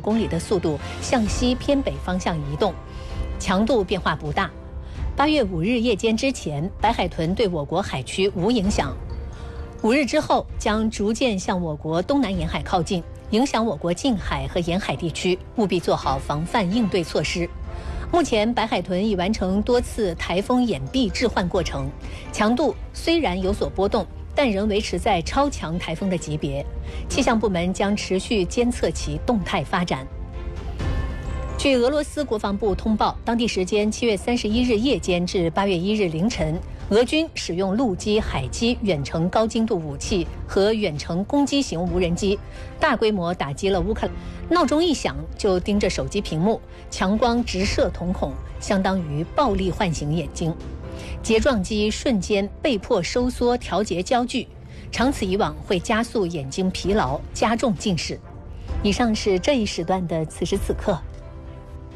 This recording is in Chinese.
公里的速度向西偏北方向移动，强度变化不大。8月5日夜间之前，白海豚对我国海区无影响。5日之后将逐渐向我国东南沿海靠近，影响我国近海和沿海地区，务必做好防范应对措施。目前，白海豚已完成多次台风掩蔽置换过程，强度虽然有所波动，但仍维持在超强台风的级别。气象部门将持续监测其动态发展。据俄罗斯国防部通报，当地时间7月31日夜间至8月1日凌晨，俄军使用陆基、海基远程高精度武器和远程攻击型无人机，大规模打击了乌克兰。闹钟一响就盯着手机屏幕，强光直射瞳孔，相当于暴力唤醒眼睛。睫状肌瞬间被迫收缩调节焦距，长此以往会加速眼睛疲劳，加重近视。以上是这一时段的此时此刻。